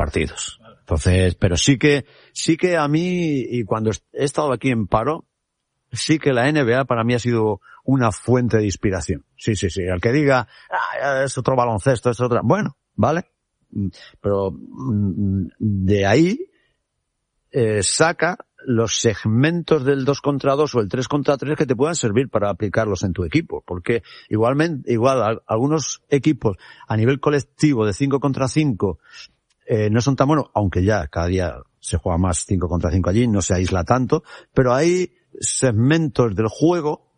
partidos. Entonces, pero sí que a mí, y cuando he estado aquí en paro, sí que la NBA para mí ha sido una fuente de inspiración. Sí. El que diga, es otro baloncesto, es otra, bueno, vale. Pero de ahí saca los segmentos del 2 contra 2 o el 3 contra 3 que te puedan servir para aplicarlos en tu equipo. Porque igual algunos equipos a nivel colectivo de 5 contra 5 no son tan buenos, aunque ya cada día se juega más 5 contra 5 allí, no se aísla tanto, pero hay segmentos del juego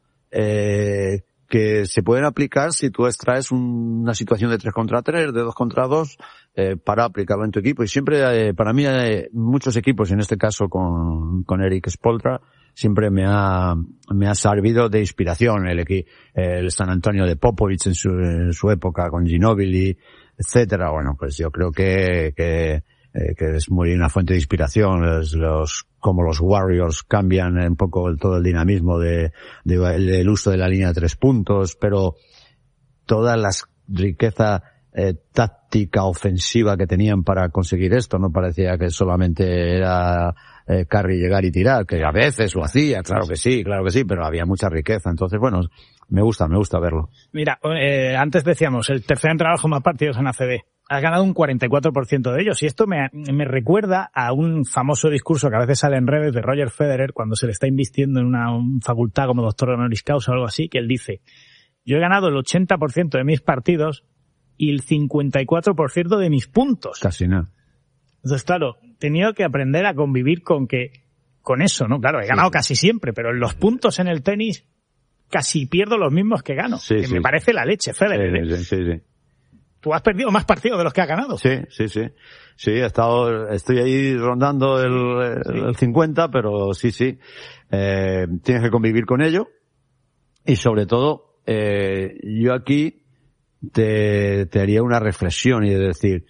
que se pueden aplicar si tú extraes una situación de 3 contra 3, de 2 contra 2, para aplicarlo en tu equipo. Y siempre, para mí, muchos equipos, en este caso con Eric Spoelstra, siempre me ha servido de inspiración. El San Antonio de Popovich en su época, con Ginobili, etcétera. Bueno, pues yo creo que es muy una fuente de inspiración. Como los Warriors cambian un poco todo el dinamismo del uso de la línea de 3 puntos, pero toda la riqueza táctica ofensiva que tenían para conseguir esto, no parecía que solamente era Curry llegar y tirar, que a veces lo hacía, claro que sí, pero había mucha riqueza. Entonces, bueno, me gusta verlo. Mira, antes decíamos, el tercer entrenador con más partidos en ACB. Has ganado un 44% de ellos, y esto me recuerda a un famoso discurso que a veces sale en redes de Roger Federer cuando se le está invistiendo en una facultad como doctor honoris causa o algo así, que él dice: yo he ganado el 80% de mis partidos y el 54% de mis puntos. Casi nada. Entonces, claro, he tenido que aprender a convivir con eso, ¿no? Claro, he ganado casi siempre, pero en los puntos en el tenis casi pierdo los mismos que gano. Me parece la leche, Federer. Sí. Tú has perdido más partidos de los que has ganado. Sí. Sí, estoy ahí rondando el 50, pero sí. Tienes que convivir con ello. Y sobre todo, yo aquí te haría una reflexión y de decir,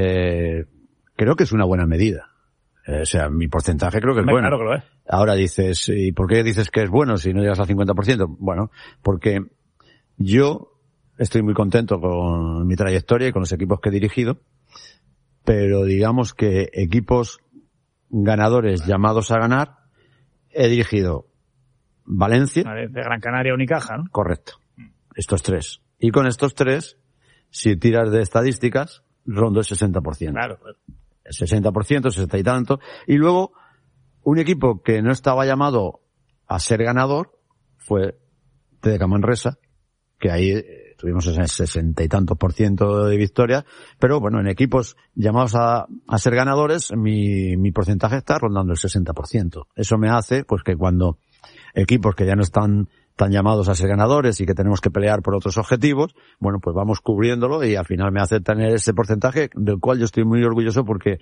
creo que es una buena medida. O sea, mi porcentaje creo que es bueno. Claro que lo es. Ahora dices, ¿y por qué dices que es bueno si no llegas al 50%? Bueno, porque yo estoy muy contento con mi trayectoria y con los equipos que he dirigido, pero digamos que equipos ganadores llamados a ganar, he dirigido Valencia. De Gran Canaria, Unicaja, ¿no? Correcto. Estos 3. Y con estos 3, si tiras de estadísticas, rondo el 60%. Claro. El 60%, 60 y tanto. Y luego, un equipo que no estaba llamado a ser ganador fue TDK Manresa, que ahí tuvimos ese 60 y tantos % de victoria, pero bueno, en equipos llamados a ser ganadores, mi porcentaje está rondando el 60%. Eso me hace, pues, que cuando equipos que ya no están tan llamados a ser ganadores y que tenemos que pelear por otros objetivos, bueno, pues vamos cubriéndolo y al final me hace tener ese porcentaje del cual yo estoy muy orgulloso porque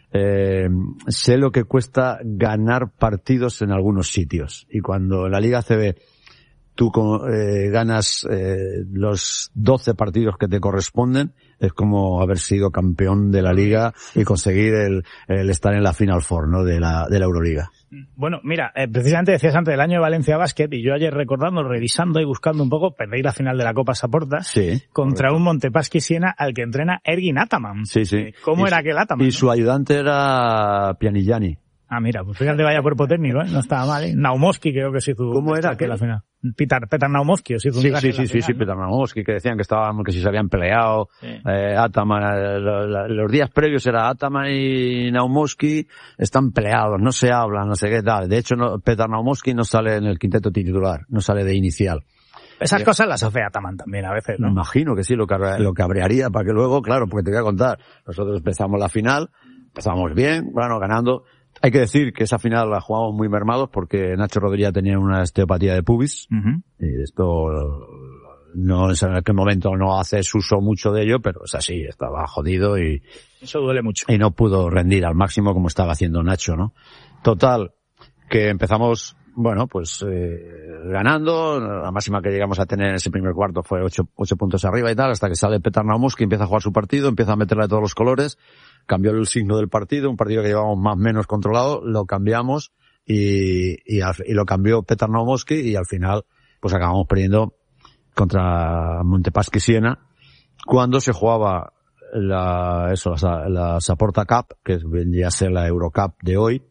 sé lo que cuesta ganar partidos en algunos sitios. Y cuando en la Liga ACB tú ganas los 12 partidos que te corresponden, es como haber sido campeón de la Liga y conseguir el estar en la Final Four, ¿no? de la Euroliga. Bueno, mira, precisamente decías antes del año de Valencia Basket, y yo ayer recordando, revisando y buscando un poco, perdí la final de la Copa Saporta contra un Montepaschi Siena al que entrena Ergin Ataman. Sí. ¿Cómo era aquel Ataman? Y su ayudante era Pianigiani. Ah, mira, pues fíjate, vaya cuerpo técnico, ¿eh? No estaba mal, ¿eh? Naumovski creo que sí hizo. ¿Cómo era aquel? La final. Peter Naumovski, o sí hizo. Sí, Peter Naumovski, que decían que si se habían peleado, Ataman, los días previos era Ataman y Naumovski están peleados, no se hablan, no sé qué tal. De hecho, Peter Naumovski no sale en el quinteto titular, no sale de inicial. Esas cosas las hace Ataman también a veces, ¿no? Me imagino que sí, lo cabrearía para que luego, claro, porque te voy a contar, nosotros empezamos la final, empezamos bien, bueno, ganando. Hay que decir que esa final la jugamos muy mermados porque Nacho Rodríguez tenía una osteopatía de pubis. Y esto no en aquel momento no haces uso mucho de ello, pero es así, estaba jodido y eso duele mucho. Y no pudo rendir al máximo como estaba haciendo Nacho, ¿no? Total, que empezamos, bueno, pues ganando, la máxima que llegamos a tener en ese primer cuarto fue 8 puntos arriba y tal, hasta que sale Petar Naumovski, empieza a jugar su partido, empieza a meterle todos los colores, cambió el signo del partido, un partido que llevábamos más o menos controlado, lo cambiamos y lo cambió Petar Naumovski y al final pues acabamos perdiendo contra Montepaschi Siena cuando se jugaba la Saporta Cup, que vendría a ser la Eurocup de hoy,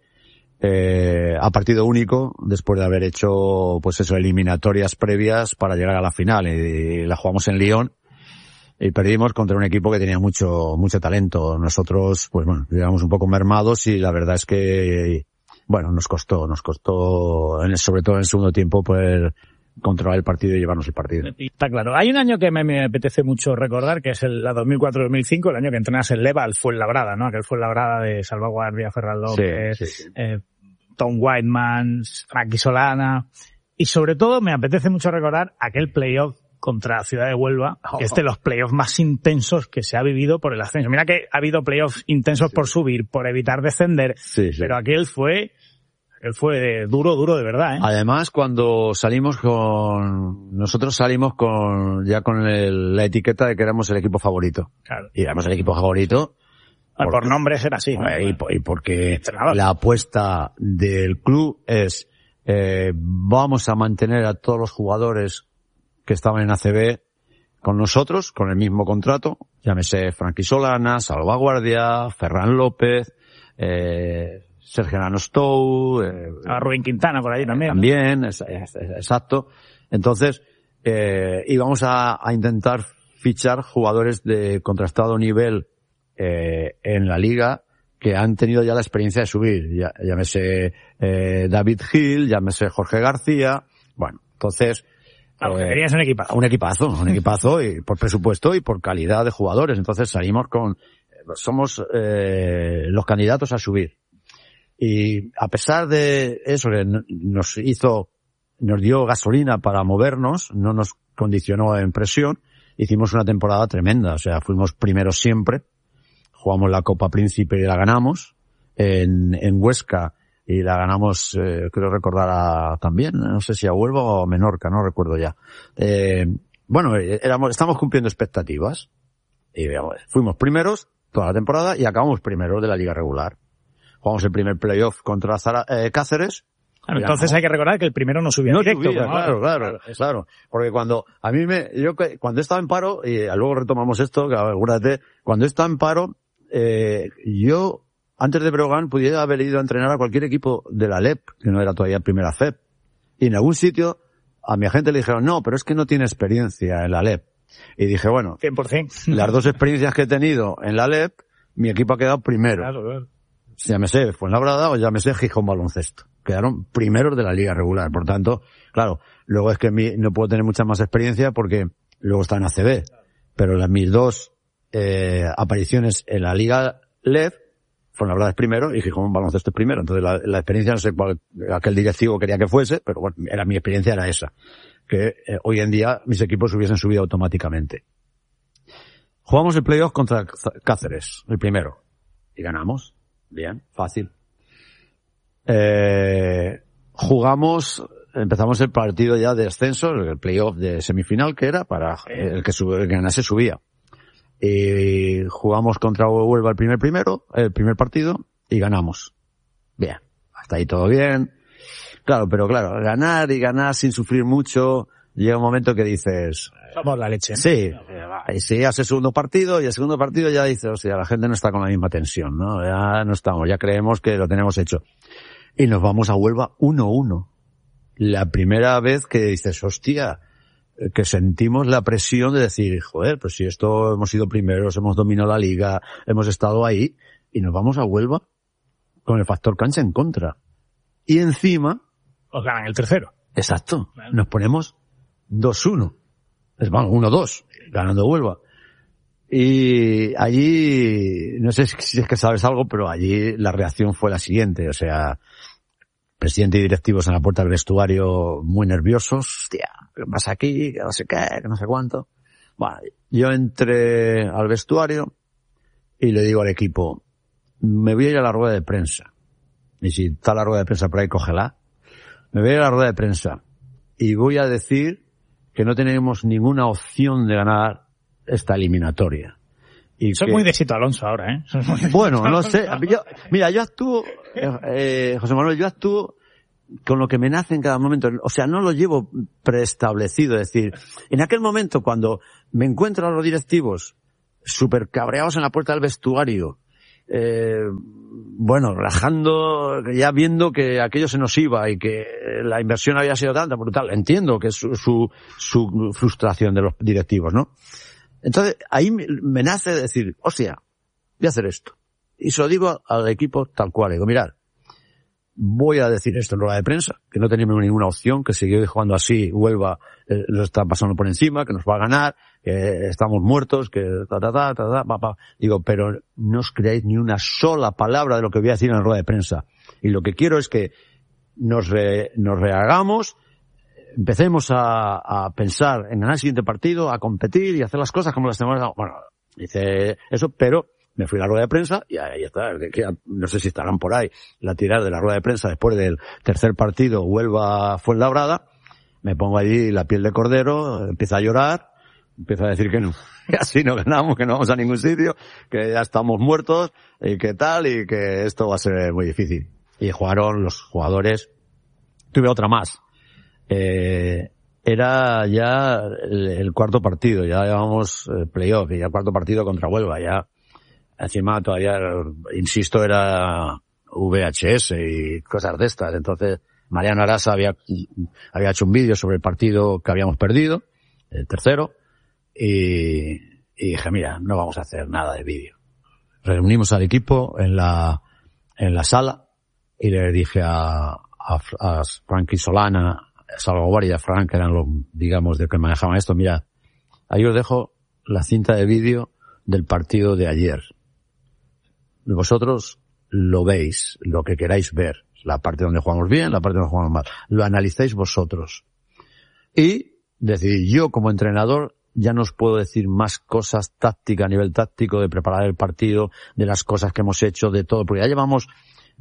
a partido único, después de haber hecho, pues eso, eliminatorias previas para llegar a la final, y la jugamos en Lyon, y perdimos contra un equipo que tenía mucho talento. Nosotros, pues bueno, llegamos un poco mermados, y la verdad es que, bueno, nos costó, sobre todo en el segundo tiempo, poder controlar el partido y llevarnos el partido. Está claro. Hay un año que me apetece mucho recordar, que es la 2004-2005, el año que entrenas el Leva al Fuenlabrada, ¿no? Aquel Fuenlabrada de Salvaguardia, Ferran López, sí. Tom Whiteman, Frankie Solana. Y sobre todo me apetece mucho recordar aquel playoff contra Ciudad de Huelva, que es de los playoffs más intensos que se ha vivido por el ascenso. Mira que ha habido playoffs intensos por subir, por evitar descender, pero aquel fue duro de verdad, ¿eh? Además, cuando nosotros salimos con la etiqueta de que éramos el equipo favorito. Claro. Y éramos el equipo favorito. Por nombres era así, ¿no? Y porque la apuesta del club es, vamos a mantener a todos los jugadores que estaban en ACB con nosotros, con el mismo contrato, llámese Frankie Solana, Salvaguardia, Ferran López, Sergio Anostou, a Rubén Quintana por ahí también. También, exacto. Entonces, íbamos a intentar fichar jugadores de contrastado nivel en la liga que han tenido ya la experiencia de subir. Llámese David Gil, llámese Jorge García. Bueno, entonces... tenías un equipazo. Un equipazo, y por presupuesto y por calidad de jugadores. Entonces salimos somos los candidatos a subir. Y a pesar de eso que nos dio gasolina para movernos, no nos condicionó en presión, hicimos una temporada tremenda. O sea, fuimos primeros siempre, jugamos la Copa Príncipe y la ganamos en Huesca, y la ganamos, creo recordar también, no sé si a Huelva o a Menorca, no recuerdo ya. Bueno, estamos cumpliendo expectativas, y fuimos primeros toda la temporada y acabamos primeros de la liga regular. Jugamos el primer playoff contra Cáceres. Claro, entonces hay que recordar que el primero no subía directo. Claro. Porque cuando cuando estaba en paro, y luego retomamos esto, que acuérdate, cuando estaba en paro, yo, antes de Breogán, pudiera haber ido a entrenar a cualquier equipo de la LEP, que no era todavía primera FEP. Y en algún sitio, a mi agente le dijeron, no, pero es que no tiene experiencia en la LEP. Y dije, bueno, 100%. Las dos experiencias que he tenido en la LEP, mi equipo ha quedado primero. Claro. Llámese Fuenlabrada o llámese Gijón Baloncesto. Quedaron primeros de la liga regular. Por tanto, claro, luego es que no puedo tener mucha más experiencia porque luego está en ACB. Pero mis dos apariciones en la liga LEP, Fuenlabrada es primero y Gijón Baloncesto es primero. Entonces la experiencia, no sé cuál aquel directivo quería que fuese, pero bueno, mi experiencia era esa. Que hoy en día mis equipos hubiesen subido automáticamente. Jugamos el playoff contra Cáceres, el primero. Y ganamos. Bien, fácil. Empezamos el partido ya de ascenso, el playoff de semifinal, que era para el que ganase subía. Y jugamos contra Huelva el primer partido, y ganamos. Bien, hasta ahí todo bien. Claro, ganar sin sufrir mucho, llega un momento que dices... Somos la leche. Sí, y si hace el segundo partido, y el segundo partido ya dices, o sea, la gente no está con la misma tensión, ¿no? Ya no estamos, ya creemos que lo tenemos hecho. Y nos vamos a Huelva 1-1. La primera vez que dices, hostia, que sentimos la presión de decir, joder, pues si esto hemos sido primeros, hemos dominado la liga, hemos estado ahí, y nos vamos a Huelva con el factor cancha en contra. Y encima... Os ganan el tercero. Exacto. Vale. Nos ponemos 2-1. Bueno, 1-2, ganando Huelva. Y allí, no sé si es que sabes algo, pero allí la reacción fue la siguiente. O sea, presidente y directivos en la puerta del vestuario muy nerviosos. Hostia, ¿qué pasa aquí? Que no sé qué, que no sé cuánto. Bueno, yo entré al vestuario y le digo al equipo, me voy a ir a la rueda de prensa. Y si está la rueda de prensa por ahí, cógela. Me voy a ir a la rueda de prensa y voy a decir que no tenemos ninguna opción de ganar esta eliminatoria. Y Eso es muy de Sito Alonso ahora, ¿eh? Bueno, no sé. Yo actúo, José Manuel, con lo que me nace en cada momento. O sea, no lo llevo preestablecido. Es decir, en aquel momento cuando me encuentro a los directivos súper cabreados en la puerta del vestuario. Bueno, rajando, ya viendo que aquello se nos iba y que la inversión había sido tanta, brutal. Entiendo que es su frustración de los directivos, ¿no? Entonces, ahí me nace decir, hostia, voy a hacer esto. Y se lo digo al equipo tal cual. Digo, mirad, voy a decir esto en rueda de prensa, que no tenemos ninguna opción, que seguir jugando así, Huelva lo está pasando por encima, que nos va a ganar, que estamos muertos, que Digo, pero no os creáis ni una sola palabra de lo que voy a decir en la rueda de prensa. Y lo que quiero es que nos rehagamos, empecemos a pensar en ganar el siguiente partido, a competir y hacer las cosas como las tenemos. Bueno, hice eso, pero me fui a la rueda de prensa y ahí está. No sé si estarán por ahí la tirada de la rueda de prensa después del tercer partido, Huelva-Fuenlabrada. Me pongo allí la piel de cordero, empiezo a llorar, empiezo a decir que no, que así no ganamos, que no vamos a ningún sitio, que ya estamos muertos y que tal, y que esto va a ser muy difícil. Y jugaron los jugadores. Tuve otra más. Era ya el cuarto partido, ya llevamos playoff y ya cuarto partido contra Huelva, ya encima todavía, insisto, era VHS y cosas de estas. Entonces, Mariano Arasa había hecho un vídeo sobre el partido que habíamos perdido, el tercero, y dije, mira, no vamos a hacer nada de vídeo. Reunimos al equipo en la sala y le dije a Frankie Solana, Salvador y a Frank, que eran los, digamos, de que manejaban esto, mira, ahí os dejo la cinta de vídeo del partido de ayer. Vosotros lo veis, lo que queráis ver, la parte donde jugamos bien, la parte donde jugamos mal, lo analizáis vosotros. Y decir, yo como entrenador ya no os puedo decir más cosas tácticas a nivel táctico, de preparar el partido, de las cosas que hemos hecho, de todo, porque ya llevamos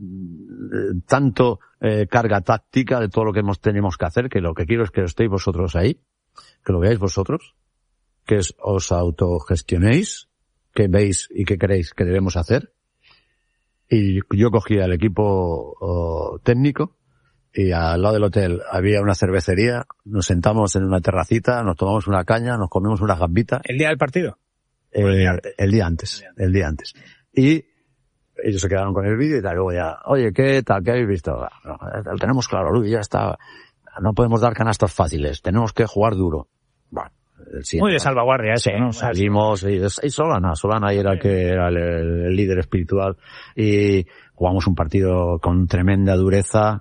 tanto carga táctica de todo lo que tenemos que hacer, que lo que quiero es que estéis vosotros ahí, que lo veáis vosotros, que os autogestionéis, que veis y que queréis que debemos hacer. Y yo cogí al equipo técnico y al lado del hotel había una cervecería, nos sentamos en una terracita, nos tomamos una caña, nos comemos unas gambitas. ¿El día del partido? El día antes. Y ellos se quedaron con el vídeo y tal, luego ya, oye, ¿qué tal? ¿Qué habéis visto? No, lo tenemos claro, Luis, ya está. No podemos dar canastas fáciles, tenemos que jugar duro. Bueno, muy de salvaguardia eso, ¿no? Salimos y Solana ahí era el que era el líder espiritual, y jugamos un partido con tremenda dureza,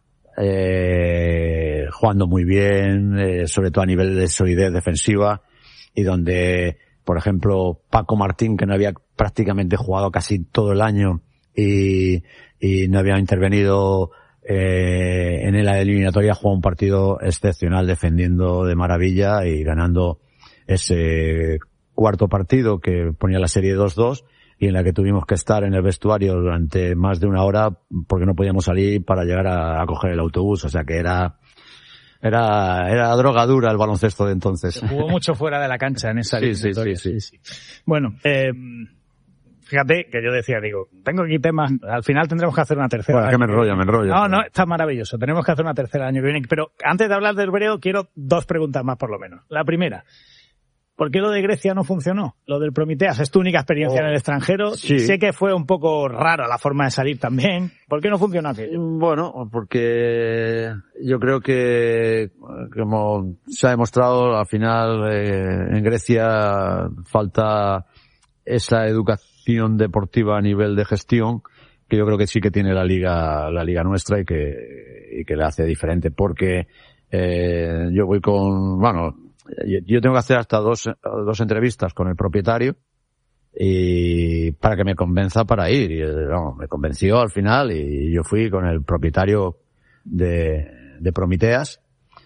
jugando muy bien, sobre todo a nivel de solidez defensiva, y donde, por ejemplo, Paco Martín, que no había prácticamente jugado casi todo el año y no había intervenido en la eliminatoria, jugó un partido excepcional defendiendo de maravilla y ganando ese cuarto partido que ponía la serie 2-2 y en la que tuvimos que estar en el vestuario durante más de una hora porque no podíamos salir para llegar a coger el autobús. O sea que era droga dura el baloncesto de entonces. Se jugó mucho fuera de la cancha en esa eliminatoria. Sí. Bueno, fíjate que yo decía, digo, tengo aquí temas, al final tendremos que hacer una tercera. Bueno, es que me enrollo. No, está maravilloso, tenemos que hacer una tercera el año que viene, pero antes de hablar del Breo quiero dos preguntas más por lo menos. La primera, ¿por qué lo de Grecia no funcionó? Lo del Prometeas, es tu única experiencia en el extranjero. Sí. Sé que fue un poco rara la forma de salir también. ¿Por qué no funcionó aquello? Bueno, porque yo creo que, como se ha demostrado, al final en Grecia falta esa educación deportiva a nivel de gestión, que yo creo que sí que tiene la liga nuestra y que la hace diferente, porque yo voy yo tengo que hacer hasta dos entrevistas con el propietario y para que me convenza para ir, y me convenció al final y yo fui con el propietario de Prometeas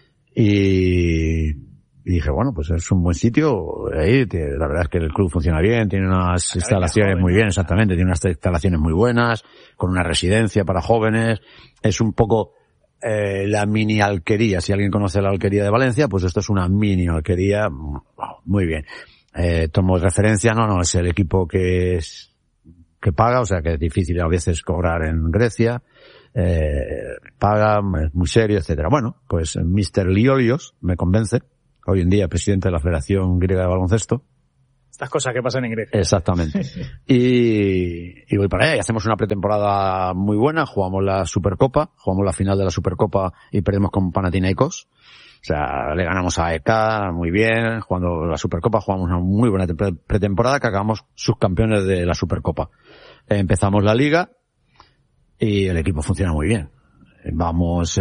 y dije, bueno, pues es un buen sitio ahí, la verdad es que el club funciona bien, tiene unas instalaciones muy bien, exactamente, tiene unas instalaciones muy buenas, con una residencia para jóvenes, es un poco la mini alquería. Si alguien conoce la alquería de Valencia, pues esto es una mini alquería, muy bien. Tomo referencia, no, es el equipo que paga, o sea que es difícil a veces cobrar en Grecia, paga, es muy serio, etcétera. Bueno, pues Mr. Liolios me convence, hoy en día presidente de la Federación Griega de Baloncesto, Estas cosas que pasan en Grecia. Exactamente. Y voy para allá y hacemos una pretemporada muy buena, jugamos la Supercopa, jugamos la final de la Supercopa y perdemos con Panathinaikos. O sea, le ganamos a EK muy bien, jugando la Supercopa, jugamos una muy buena pretemporada que acabamos subcampeones de la Supercopa. Empezamos la liga y el equipo funciona muy bien. Vamos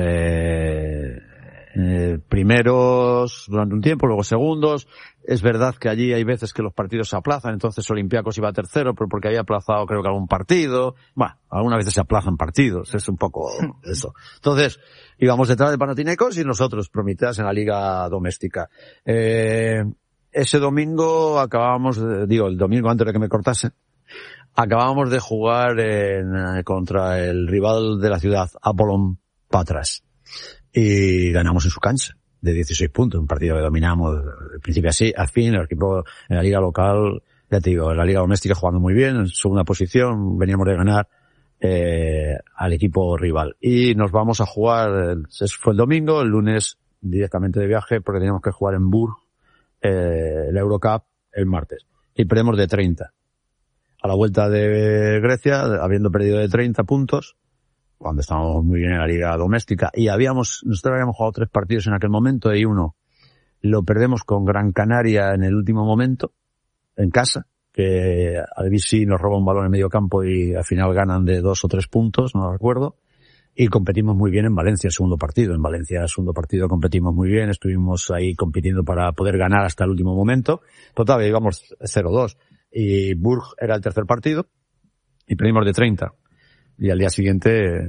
primeros durante un tiempo, luego segundos. Es verdad que allí hay veces que los partidos se aplazan, entonces Olympiacos iba tercero, pero porque había aplazado creo que algún partido. Bueno, algunas veces se aplazan partidos, es un poco eso. Entonces, íbamos detrás de Panathinaikos y nosotros Prometeas en la liga doméstica. Ese domingo acabábamos, el domingo antes de que me cortasen, acabábamos de jugar contra el rival de la ciudad, Apollon Patras, y ganamos en su cancha de 16 puntos, un partido que dominamos de principio así, al fin, el equipo en la liga local, ya te digo, en la liga doméstica jugando muy bien, en segunda posición, veníamos de ganar al equipo rival. Y nos vamos a jugar, fue el domingo, el lunes directamente de viaje, porque teníamos que jugar en Burg, el Eurocup, el martes. Y perdemos de 30. A la vuelta de Grecia, habiendo perdido de 30 puntos, cuando estábamos muy bien en la liga doméstica, y nosotros habíamos jugado 3 partidos en aquel momento, y uno lo perdemos con Gran Canaria en el último momento, en casa, que Albisi nos roba un balón en medio campo y al final ganan de 2 o 3 puntos, no lo recuerdo, y competimos muy bien en Valencia, el segundo partido. En Valencia, el segundo partido, competimos muy bien, estuvimos ahí compitiendo para poder ganar hasta el último momento. Total, íbamos 0-2. Y Burg era el tercer partido, y perdimos de 30. Y al día siguiente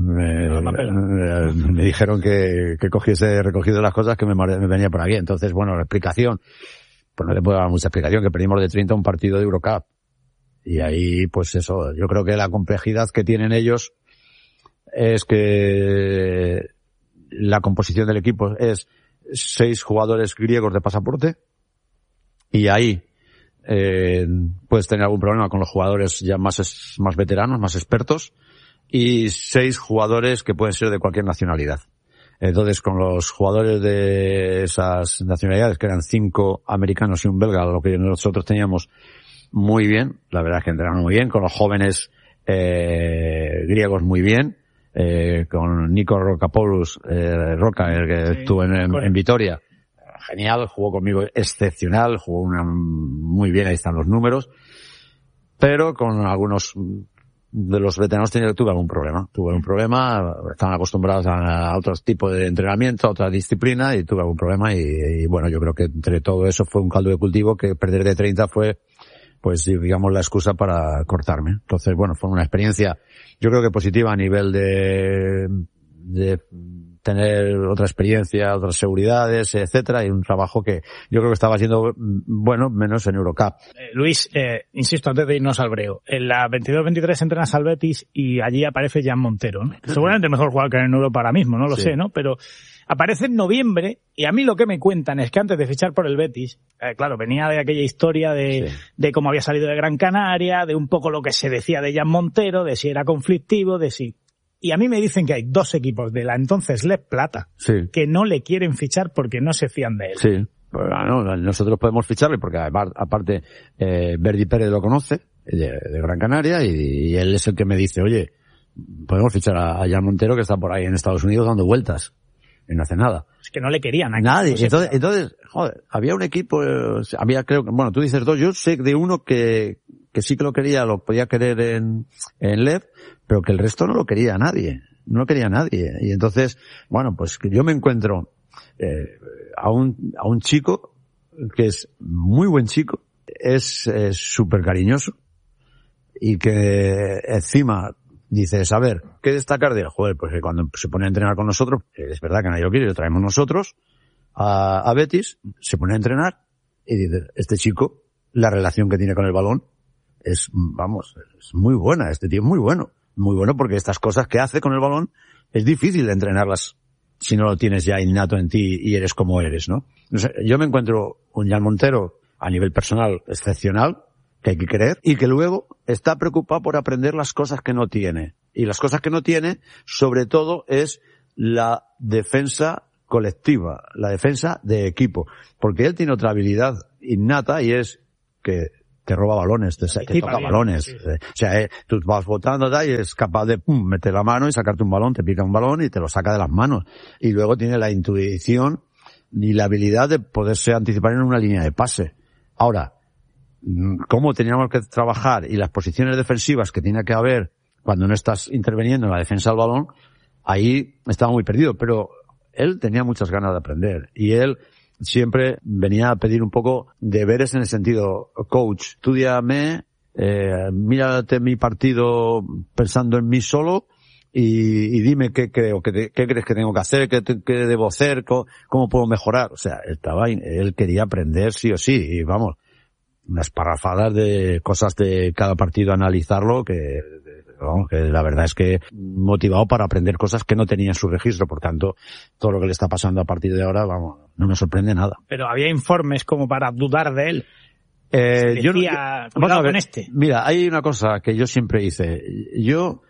me dijeron que cogiese recogido las cosas que me venía por aquí. Entonces, bueno, la explicación, pues no te puedo dar mucha explicación, que perdimos de 30 un partido de Eurocup. Y ahí, pues eso, yo creo que la complejidad que tienen ellos es que la composición del equipo es 6 jugadores griegos de pasaporte, y ahí puedes tener algún problema con los jugadores ya más veteranos, más expertos, y 6 jugadores que pueden ser de cualquier nacionalidad. Entonces, con los jugadores de esas nacionalidades, que eran 5 americanos y un belga, lo que nosotros teníamos muy bien, la verdad es que entrenaron muy bien, con los jóvenes griegos muy bien, con Nico Rokapoulos, Roca, el que estuvo en Vitoria, genial, jugó conmigo excepcional, jugó muy bien, ahí están los números, pero con algunos de los veteranos tuve algún problema, estaban acostumbrados a otros tipos de entrenamiento, a otra disciplina, y tuve algún problema, y bueno, yo creo que entre todo eso fue un caldo de cultivo, que perder de 30 fue, pues digamos, la excusa para cortarme. Entonces, bueno, fue una experiencia, yo creo que positiva a nivel de tener otra experiencia, otras seguridades, etcétera, y un trabajo que yo creo que estaba haciendo bueno, menos en Eurocup. Luis, insisto, antes de irnos al breo, en la 22-23 entrenas al Betis y allí aparece Jan Montero, ¿no? Seguramente el mejor jugador que hay en Europa ahora mismo, no lo sé, ¿no? Pero aparece en noviembre, y a mí lo que me cuentan es que antes de fichar por el Betis, claro, venía de aquella historia de cómo había salido de Gran Canaria, de un poco lo que se decía de Jan Montero, de si era conflictivo, de si... Y a mí me dicen que hay 2 equipos de la entonces Leb Plata que no le quieren fichar porque no se fían de él. Sí, bueno, nosotros podemos ficharle porque aparte Verdi Pérez lo conoce, de Gran Canaria, y él es el que me dice, oye, podemos fichar a Jan Montero, que está por ahí en Estados Unidos dando vueltas y no hace nada. Es que no le querían a nadie. Entonces, joder, había un equipo, creo que, bueno, tú dices 2, yo sé de uno que sí que lo quería, lo podía querer en Lev, pero que el resto no lo quería nadie. Y entonces, bueno, pues que yo me encuentro a un chico que es muy buen chico, es súper cariñoso, y que encima dices, a ver, ¿qué destacar de él? Joder, pues que cuando se pone a entrenar con nosotros, es verdad que nadie lo quiere, lo traemos nosotros a Betis, se pone a entrenar, y dices, este chico, la relación que tiene con el balón es muy buena, este tío es muy bueno porque estas cosas que hace con el balón es difícil de entrenarlas si no lo tienes ya innato en ti y eres como eres, ¿no? Yo me encuentro un Jan Montero a nivel personal excepcional, que hay que creer, y que luego está preocupado por aprender las cosas que no tiene. Y las cosas que no tiene, sobre todo, es la defensa colectiva, la defensa de equipo. Porque él tiene otra habilidad innata, y es que te roba balones, te toca balones. Sí. O sea, tú vas botando y es capaz de meter la mano y sacarte un balón, te pica un balón y te lo saca de las manos. Y luego tiene la intuición y la habilidad de poderse anticipar en una línea de pase. Ahora, cómo teníamos que trabajar y las posiciones defensivas que tiene que haber cuando no estás interviniendo en la defensa del balón, ahí estaba muy perdido, pero él tenía muchas ganas de aprender y él siempre venía a pedir un poco deberes en el sentido, coach, estudiame, mírate mi partido pensando en mí solo y dime qué creo, qué crees que tengo que hacer, qué debo hacer, cómo puedo mejorar. O sea, él quería aprender sí o sí y vamos, unas parrafadas de cosas de cada partido, analizarlo, que la verdad es que motivado para aprender cosas que no tenía en su registro. Por tanto, todo lo que le está pasando a partir de ahora, vamos, no me sorprende nada. Pero había informes como para dudar de él. Con este. Mira, hay una cosa que yo siempre hice. Yo,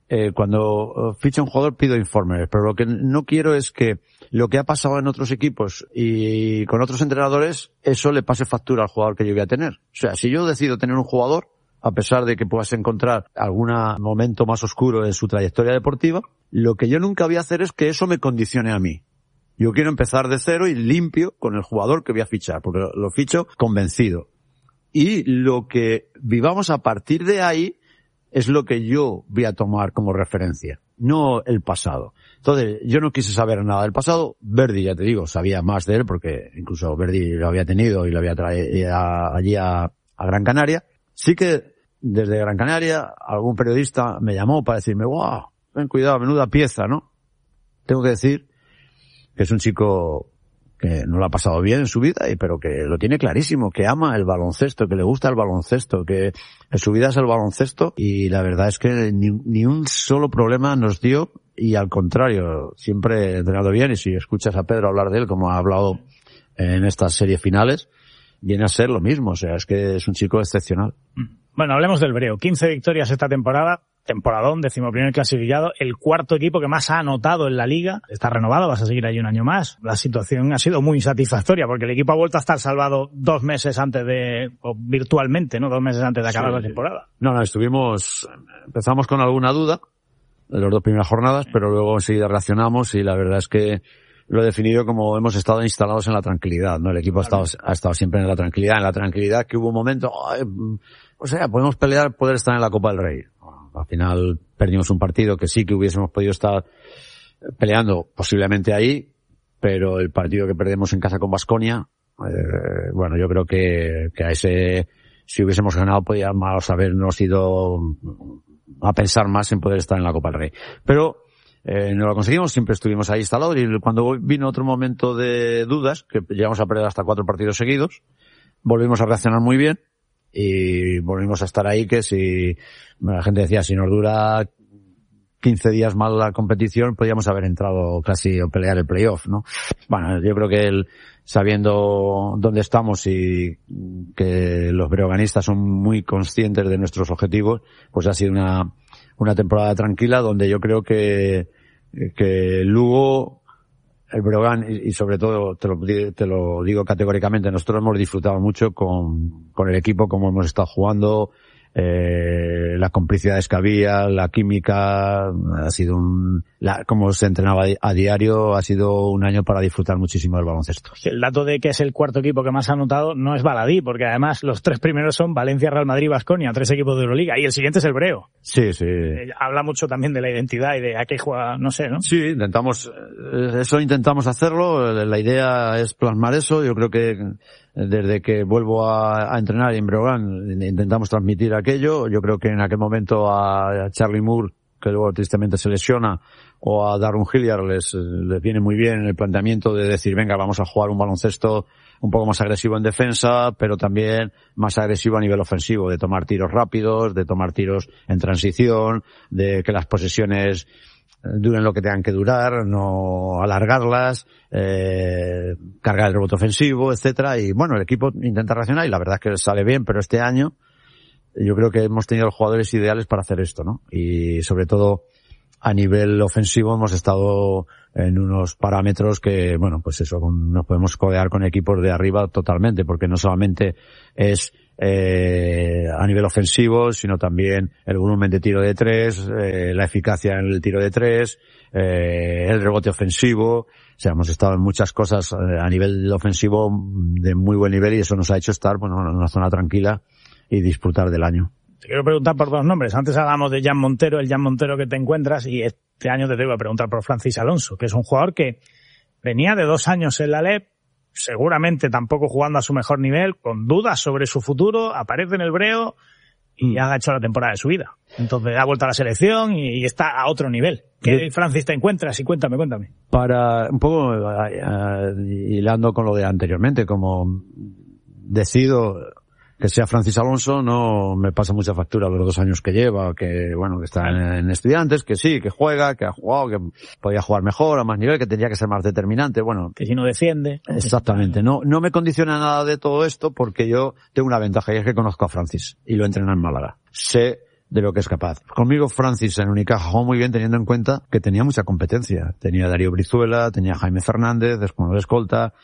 cuando ficho a un jugador pido informes, pero lo que no quiero es que lo que ha pasado en otros equipos y con otros entrenadores, eso le pase factura al jugador que yo voy a tener. O sea, si yo decido tener un jugador, a pesar de que puedas encontrar algún momento más oscuro en su trayectoria deportiva, lo que yo nunca voy a hacer es que eso me condicione a mí. Yo quiero empezar de cero y limpio con el jugador que voy a fichar, porque lo ficho convencido. Y lo que vivamos a partir de ahí es lo que yo voy a tomar como referencia, no el pasado. Entonces, yo no quise saber nada del pasado. Verdi, ya te digo, sabía más de él, porque incluso Verdi lo había tenido y lo había traído allí a Gran Canaria. Sí que desde Gran Canaria algún periodista me llamó para decirme, wow, ten cuidado, menuda pieza, ¿no? Tengo que decir que es un chico que no lo ha pasado bien en su vida, pero que lo tiene clarísimo, que ama el baloncesto, que le gusta el baloncesto, que su vida es el baloncesto, y la verdad es que ni un solo problema nos dio, y al contrario, siempre entrenado bien, y si escuchas a Pedro hablar de él, como ha hablado en estas series finales, viene a ser lo mismo. O sea, es que es un chico excepcional. Bueno, hablemos del Breo. 15 victorias esta temporada, temporadón, 11º clasificado, el cuarto equipo que más ha anotado en la liga. Está renovado, vas a seguir ahí un año más. La situación ha sido muy satisfactoria porque el equipo ha vuelto a estar salvado 2 meses antes o virtualmente, ¿no? 2 meses antes de acabar la temporada. No, empezamos con alguna duda de las 2 primeras jornadas, pero luego enseguida reaccionamos y la verdad es que lo he definido como hemos estado instalados en la tranquilidad, ¿no? El equipo ha estado siempre en la tranquilidad que hubo un momento, podemos poder estar en la Copa del Rey. Al final perdimos un partido que sí que hubiésemos podido estar peleando posiblemente ahí, pero el partido que perdemos en casa con Baskonia, yo creo que a ese, si hubiésemos ganado, podíamos habernos ido a pensar más en poder estar en la Copa del Rey. Pero no lo conseguimos, siempre estuvimos ahí instalados, y cuando vino otro momento de dudas, que llegamos a perder hasta 4 partidos seguidos, volvimos a reaccionar muy bien y volvimos a estar ahí, que si la gente decía, si nos dura 15 días mal la competición, podíamos haber entrado casi o pelear el playoff, ¿no? Bueno, yo creo que él, sabiendo dónde estamos y que los breoganistas son muy conscientes de nuestros objetivos, pues ha sido una temporada tranquila donde yo creo que Lugo, el Breogán y sobre todo te lo digo categóricamente, nosotros hemos disfrutado mucho con el equipo, como hemos estado jugando, las complicidades que había, la química, ha sido como se entrenaba a diario, ha sido un año para disfrutar muchísimo del baloncesto. El dato de que es el cuarto equipo que más ha anotado no es baladí, porque además los 3 primeros son Valencia, Real Madrid, Baskonia, 3 equipos de Euroliga, y el siguiente es el Breo. Sí. Habla mucho también de la identidad y de a qué juega, no sé, ¿no? Sí, intentamos hacerlo, la idea es plasmar eso. Yo creo que desde que vuelvo a entrenar en Breogán intentamos transmitir aquello. Yo creo que en aquel momento a Charlie Moore, que luego tristemente se lesiona, o a Darren Hilliard les viene muy bien el planteamiento de decir, venga, vamos a jugar un baloncesto un poco más agresivo en defensa, pero también más agresivo a nivel ofensivo, de tomar tiros rápidos, de tomar tiros en transición, de que las posesiones duren lo que tengan que durar, no alargarlas, cargar el rebote ofensivo, etcétera. Y bueno, el equipo intenta reaccionar y la verdad es que sale bien, pero este año yo creo que hemos tenido los jugadores ideales para hacer esto, ¿no? Y sobre todo a nivel ofensivo hemos estado en unos parámetros que, bueno, pues eso, nos podemos codear con equipos de arriba totalmente, porque no solamente es a nivel ofensivo, sino también el volumen de tiro de tres, la eficacia en el tiro de tres, el rebote ofensivo. O sea, hemos estado en muchas cosas a nivel ofensivo de muy buen nivel, y eso nos ha hecho estar, bueno, en una zona tranquila y disfrutar del año. Te quiero preguntar por dos nombres. Antes hablamos de Jan Montero, el Jan Montero que te encuentras, y este año te tengo que preguntar por Francis Alonso, que es un jugador que venía de 2 años en la LEP, seguramente tampoco jugando a su mejor nivel, con dudas sobre su futuro, aparece en el Breo y ha hecho la temporada de su vida. Entonces ha vuelto a la selección y está a otro nivel. ¿Qué Francis te encuentras? Y cuéntame. Para un poco hilando con lo de anteriormente, como decido que sea Francis Alonso, no me pasa mucha factura los 2 años que lleva, que bueno, que está en Estudiantes, que sí, que juega, que ha jugado, que podía jugar mejor, a más nivel, que tendría que ser más determinante, bueno. Que si no defiende. Exactamente. No me condiciona nada de todo esto, porque yo tengo una ventaja, y es que conozco a Francis y lo entreno en Málaga. Sé de lo que es capaz. Conmigo Francis en Unicaja jugó muy bien, teniendo en cuenta que tenía mucha competencia. Tenía a Darío Brizuela, tenía a Jaime Fernández, como de escolta.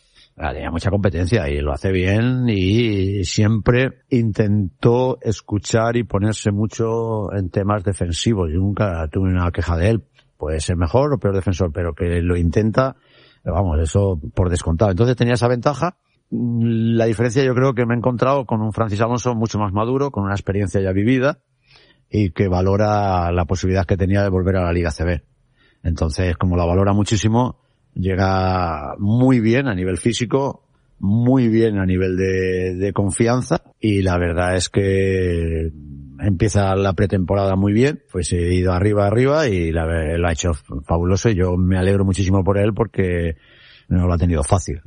Tenía mucha competencia y lo hace bien, y siempre intentó escuchar y ponerse mucho en temas defensivos. Yo nunca tuve una queja de él. Puede ser mejor o peor defensor, pero que lo intenta, vamos, eso por descontado. Entonces tenía esa ventaja. La diferencia yo creo que me he encontrado con un Francis Alonso mucho más maduro, con una experiencia ya vivida, y que valora la posibilidad que tenía de volver a la Liga CB. Entonces, como la valora muchísimo, llega muy bien a nivel físico, muy bien a nivel de confianza, y la verdad es que empieza la pretemporada muy bien, pues he ido arriba y lo ha hecho fabuloso, y yo me alegro muchísimo por él, porque no lo ha tenido fácil,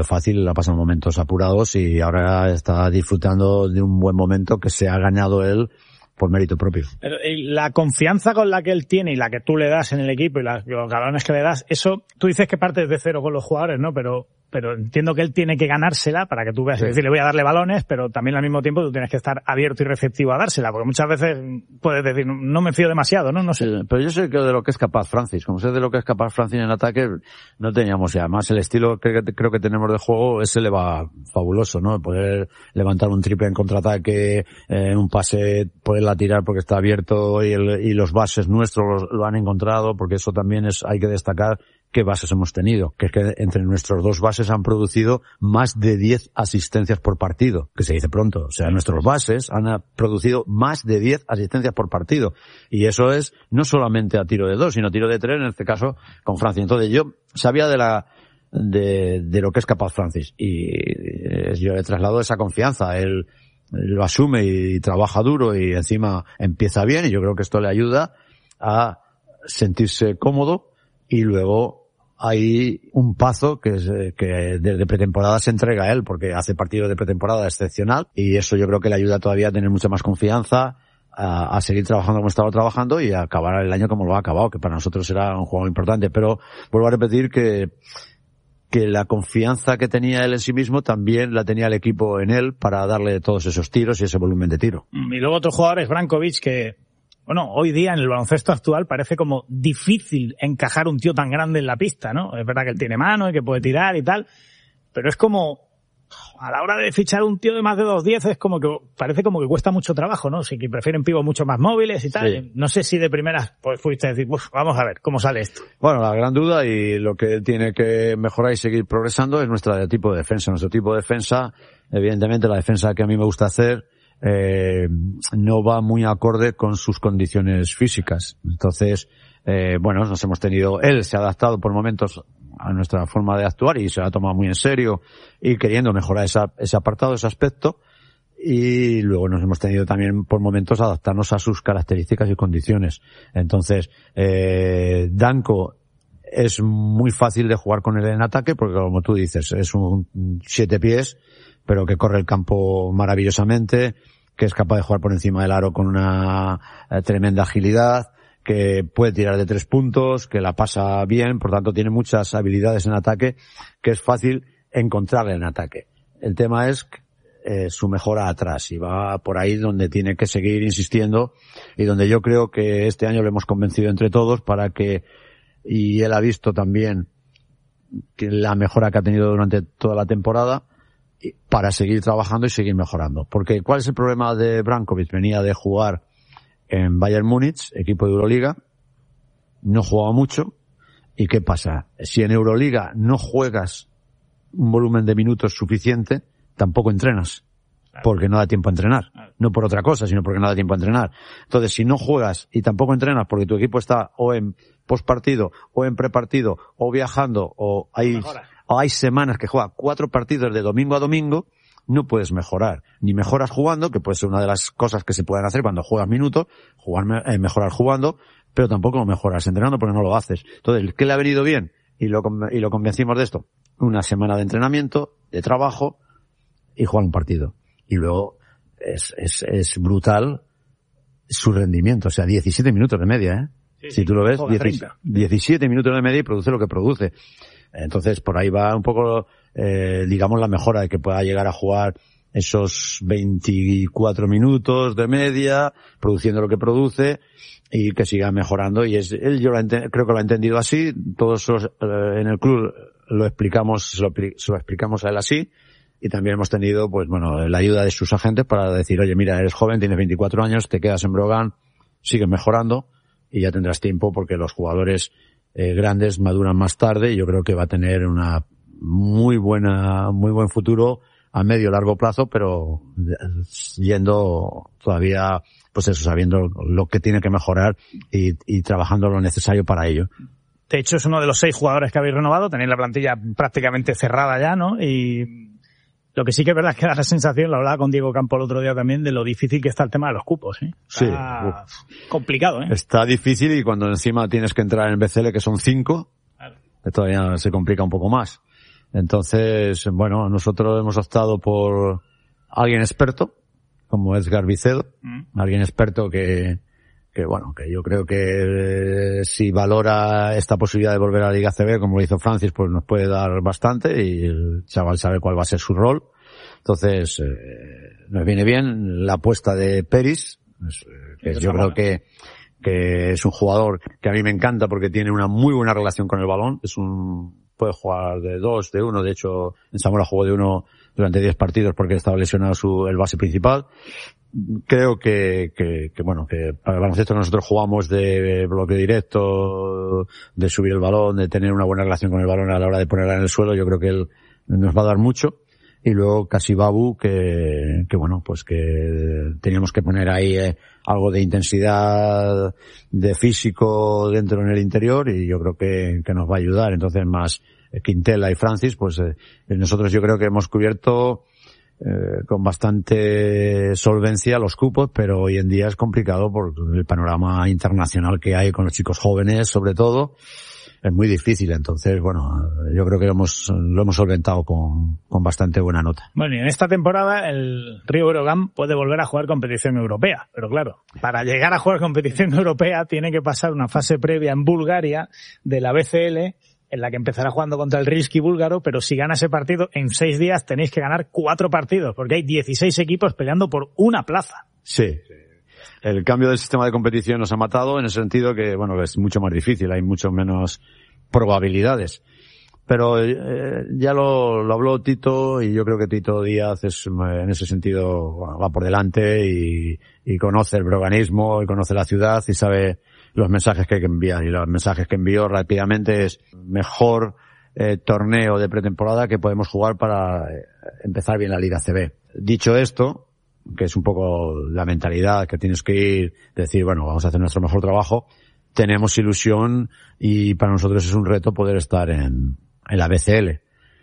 ha pasado momentos apurados y ahora está disfrutando de un buen momento que se ha ganado él por mérito propio. Pero la confianza con la que él tiene y la que tú le das en el equipo y los galones que le das, eso, tú dices que partes de cero con los jugadores, ¿no? Pero entiendo que él tiene que ganársela para que tú veas, sí. Es decir, le voy a darle balones, pero también al mismo tiempo tú tienes que estar abierto y receptivo a dársela, porque muchas veces puedes decir, no me fío demasiado, ¿no? No sé. Sí, pero yo sé que de lo que es capaz Francis, como sé de lo que es capaz Francis en ataque, no teníamos, y además el estilo que creo que tenemos de juego, ese le va fabuloso, ¿no? Poder levantar un triple en contraataque, un pase, poderla tirar porque está abierto, y los bases nuestros lo han encontrado, porque eso también hay que destacar qué bases hemos tenido, que es que entre nuestros 2 bases han producido más de 10 asistencias por partido, que se dice pronto. O sea, nuestros bases han producido más de 10 asistencias por partido. Y eso es no solamente a tiro de 2, sino a tiro de 3, en este caso con Francia. Entonces yo sabía de lo que es capaz Francis, y yo le traslado esa confianza. Él lo asume y trabaja duro, y encima empieza bien, y yo creo que esto le ayuda a sentirse cómodo. Y luego hay un paso que desde pretemporada se entrega a él, porque hace partidos de pretemporada excepcional, y eso yo creo que le ayuda todavía a tener mucha más confianza, a seguir trabajando como estaba trabajando y a acabar el año como lo ha acabado, que para nosotros era un juego importante. Pero vuelvo a repetir que la confianza que tenía él en sí mismo también la tenía el equipo en él para darle todos esos tiros y ese volumen de tiro. Y luego otro jugador es Brankovic, que bueno, hoy día en el baloncesto actual parece como difícil encajar un tío tan grande en la pista, ¿no? Es verdad que él tiene mano y que puede tirar y tal, pero es como, a la hora de fichar un tío de más de 2'10", es como que, parece como que cuesta mucho trabajo, ¿no? Si que prefieren pibos mucho más móviles y tal. Sí. No sé si de primeras pues fuiste a decir, vamos a ver, ¿cómo sale esto? Bueno, la gran duda, y lo que él tiene que mejorar y seguir progresando, es nuestro tipo de defensa. Nuestro tipo de defensa, evidentemente la defensa que a mí me gusta hacer, no va muy acorde con sus condiciones físicas. Entonces, bueno, él se ha adaptado por momentos a nuestra forma de actuar y se lo ha tomado muy en serio, y queriendo mejorar ese apartado, ese aspecto, y luego nos hemos tenido también por momentos adaptarnos a sus características y condiciones. Entonces, Danko es muy fácil de jugar con él en ataque, porque como tú dices, es un 7 pies, pero que corre el campo maravillosamente, que es capaz de jugar por encima del aro con una tremenda agilidad, que puede tirar de 3 puntos, que la pasa bien, por tanto tiene muchas habilidades en ataque, que es fácil encontrarle en ataque. El tema es su mejora atrás, y va por ahí donde tiene que seguir insistiendo, y donde yo creo que este año lo hemos convencido entre todos para que, y él ha visto también que la mejora que ha tenido durante toda la temporada, para seguir trabajando y seguir mejorando. Porque ¿cuál es el problema de Brankovic? Venía de jugar en Bayern Múnich, equipo de Euroliga, no jugaba mucho, ¿y qué pasa? Si en Euroliga no juegas un volumen de minutos suficiente, tampoco entrenas, porque no da tiempo a entrenar. No por otra cosa, sino porque no da tiempo a entrenar. Entonces, si no juegas y tampoco entrenas porque tu equipo está o en postpartido, o en prepartido, o viajando, o hay semanas que juega 4 partidos de domingo a domingo, no puedes mejorar. Ni mejoras jugando, que puede ser una de las cosas que se pueden hacer cuando juegas minutos, mejorar jugando, pero tampoco mejoras entrenando porque no lo haces. Entonces, ¿qué le ha venido bien? Y lo convencimos de esto. Una semana de entrenamiento, de trabajo, y jugar un partido. Y luego es brutal su rendimiento. O sea, 17 minutos de media, ¿eh? Sí, si tú lo ves, 17 minutos de media y produce lo que produce. Entonces, por ahí va un poco, digamos, la mejora de que pueda llegar a jugar esos 24 minutos de media, produciendo lo que produce, y que siga mejorando. Y él yo creo que lo ha entendido así. Todos en el club lo explicamos, se lo explicamos a él así. Y también hemos tenido, pues bueno, la ayuda de sus agentes para decir, oye, mira, eres joven, tienes 24 años, te quedas en Brogan, sigues mejorando y ya tendrás tiempo, porque los jugadores grandes maduran más tarde, y yo creo que va a tener una muy buen futuro a medio largo plazo, pero yendo todavía, pues eso, sabiendo lo que tiene que mejorar y trabajando lo necesario para ello. De hecho, es uno de los 6 jugadores que habéis renovado, tenéis la plantilla prácticamente cerrada ya, ¿no? Y lo que sí que es verdad es que da la sensación, lo hablaba con Diego Campo el otro día también, de lo difícil que está el tema de los cupos, ¿eh? Está complicado, ¿eh? Está difícil, y cuando encima tienes que entrar en el BCL, que son 5, claro, todavía se complica un poco más. Entonces, bueno, nosotros hemos optado por alguien experto, como Edgar Vicedo, alguien experto que yo creo que si valora esta posibilidad de volver a la Liga ACB, como lo hizo Francis, pues nos puede dar bastante, y el chaval sabe cuál va a ser su rol. Entonces, nos viene bien la apuesta de Peris, que yo creo que es un jugador que a mí me encanta porque tiene una muy buena relación con el balón. Puede jugar de 2, de 1, de hecho en Zamora jugó de 1 durante 10 partidos porque estaba lesionado el base principal. Creo que para el baloncesto que nosotros jugamos de bloque directo, de subir el balón, de tener una buena relación con el balón a la hora de ponerla en el suelo, yo creo que él nos va a dar mucho. Y luego casi Babu, que teníamos que poner ahí algo de intensidad, de físico dentro en el interior, y yo creo que nos va a ayudar. Entonces, más Quintela y Francis, pues nosotros yo creo que hemos cubierto con bastante solvencia los cupos, pero hoy en día es complicado por el panorama internacional que hay con los chicos jóvenes, sobre todo. Es muy difícil. Entonces, bueno, yo creo que lo hemos solventado con bastante buena nota. Bueno, y en esta temporada el Río Breogán puede volver a jugar competición europea, pero claro, para llegar a jugar competición europea tiene que pasar una fase previa en Bulgaria de la BCL, en la que empezará jugando contra el Rilski búlgaro, pero si gana ese partido, en 6 días tenéis que ganar 4 partidos, porque hay 16 equipos peleando por una plaza. Sí. El cambio del sistema de competición nos ha matado, en el sentido que, bueno, es mucho más difícil, hay mucho menos probabilidades. Pero ya lo habló Tito, y yo creo que Tito Díaz en ese sentido, bueno, va por delante y conoce el breoganismo, y conoce la ciudad, y sabe los mensajes que hay que enviar. Y los mensajes que envió rápidamente es mejor torneo de pretemporada que podemos jugar para empezar bien la Liga ACB. Dicho esto, que es un poco la mentalidad que tienes que ir, decir, bueno, vamos a hacer nuestro mejor trabajo, tenemos ilusión, y para nosotros es un reto poder estar en la BCL.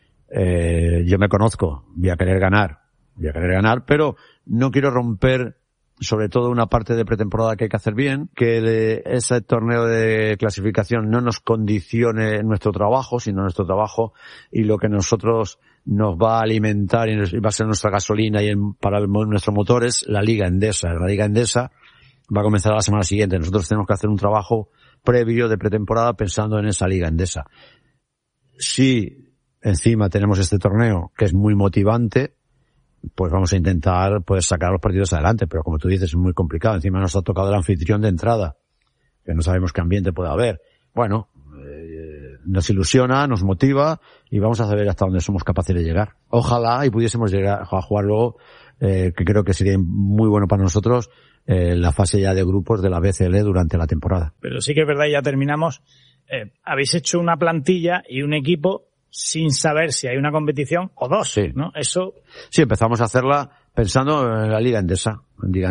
Yo me conozco, voy a querer ganar, pero no quiero romper sobre todo una parte de pretemporada que hay que hacer bien, que ese torneo de clasificación no nos condicione nuestro trabajo, sino nuestro trabajo y lo que nosotros nos va a alimentar y va a ser nuestra gasolina para nuestro motor es la Liga Endesa. La Liga Endesa va a comenzar la semana siguiente. Nosotros tenemos que hacer un trabajo previo de pretemporada pensando en esa Liga Endesa. Si encima tenemos este torneo que es muy motivante, pues vamos a intentar pues sacar los partidos adelante, pero como tú dices es muy complicado. Encima nos ha tocado el anfitrión de entrada, que no sabemos qué ambiente puede haber. Bueno, nos ilusiona, nos motiva y vamos a saber hasta dónde somos capaces de llegar. Ojalá y pudiésemos llegar a jugar luego, que creo que sería muy bueno para nosotros, la fase ya de grupos de la BCL durante la temporada. Pero sí que es verdad, y ya terminamos, habéis hecho una plantilla y un equipo sin saber si hay una competición o dos, sí. ¿no? Eso. Sí, empezamos a hacerla pensando en la Liga Endesa,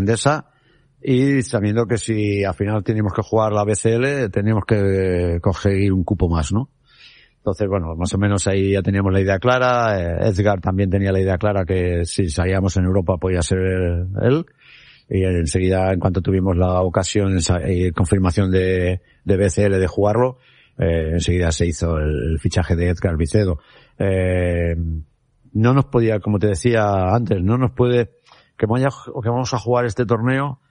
y sabiendo que si al final teníamos que jugar la BCL, teníamos que conseguir un cupo más, ¿no? Entonces, bueno, más o menos ahí ya teníamos la idea clara. Edgar también tenía la idea clara que si salíamos en Europa podía ser él. Y enseguida, en cuanto tuvimos la ocasión y confirmación de BCL de jugarlo, enseguida se hizo el fichaje de Edgar Vicedo. No nos podía, como te decía antes, no nos puede, que vamos a jugar este torneo,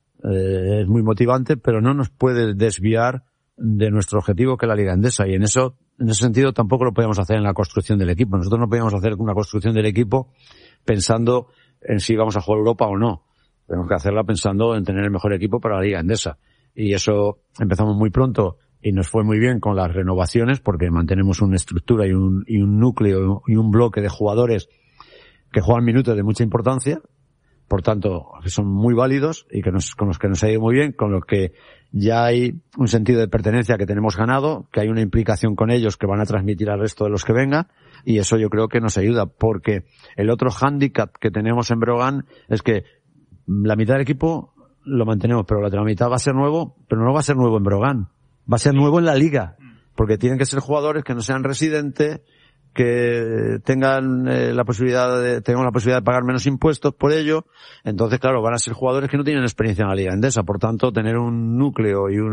es muy motivante, pero no nos puede desviar de nuestro objetivo, que es la Liga Endesa, y en ese sentido tampoco lo podíamos hacer en la construcción del equipo. Nosotros no podíamos hacer una construcción del equipo pensando en si vamos a jugar Europa o no. Tenemos que hacerla pensando en tener el mejor equipo para la Liga Endesa. Y eso empezamos muy pronto y nos fue muy bien con las renovaciones, porque mantenemos una estructura y un núcleo y un bloque de jugadores que juegan minutos de mucha importancia, por tanto, que son muy válidos y con los que nos ha ido muy bien, con los que ya hay un sentido de pertenencia que tenemos ganado, que hay una implicación con ellos que van a transmitir al resto de los que vengan, y eso yo creo que nos ayuda, porque el otro hándicap que tenemos en Breogán es que la mitad del equipo lo mantenemos, pero la otra mitad va a ser nuevo, pero no va a ser nuevo en Breogán, va a ser nuevo en la liga, porque tienen que ser jugadores que no sean residentes, que tengan la posibilidad de pagar menos impuestos por ello. Entonces, claro, van a ser jugadores que no tienen experiencia en la Liga Endesa, por tanto, tener un núcleo y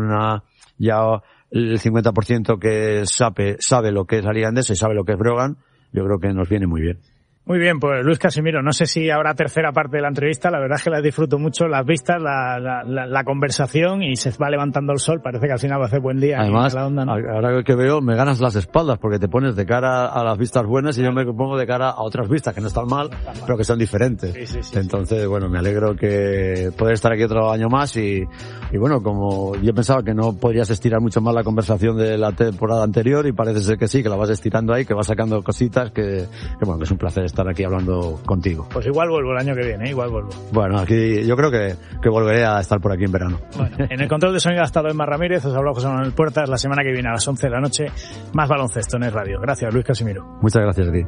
ya el 50% que sabe lo que es la Liga Endesa y sabe lo que es Breogán, yo creo que nos viene muy bien. Muy bien, pues Luis Casimiro, no sé si habrá tercera parte de la entrevista, la verdad es que la disfruto mucho, las vistas, la conversación, y se va levantando el sol, parece que al final va a hacer buen día. Además, la onda, ¿no? Ahora que veo, me ganas las espaldas, porque te pones de cara a las vistas buenas y yo me pongo de cara a otras vistas que no están mal, pero que son diferentes. Sí. Entonces, bueno, me alegro que poder estar aquí otro año más y bueno, como yo pensaba que no podrías estirar mucho más la conversación de la temporada anterior, y parece ser que sí, que la vas estirando ahí, que vas sacando cositas, que bueno, que es un placer estar aquí hablando contigo. Pues igual vuelvo el año que viene, igual vuelvo. Bueno, aquí yo creo que volveré a estar por aquí en verano. Bueno, en el control de sonido ha estado Emma Ramírez, os habló José Manuel Puertas. La semana que viene a las 11 de la noche, más baloncesto en Es Radio. Gracias, Luis Casimiro. Muchas gracias a ti.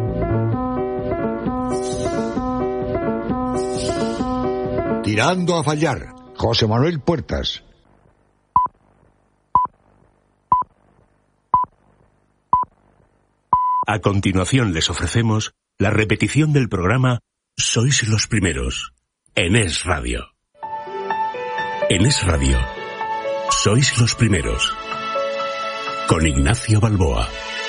Tirando a fallar, José Manuel Puertas. A continuación les ofrecemos la repetición del programa Sois los Primeros, en Es Radio. En Es Radio, Sois los Primeros, con Ignacio Balboa.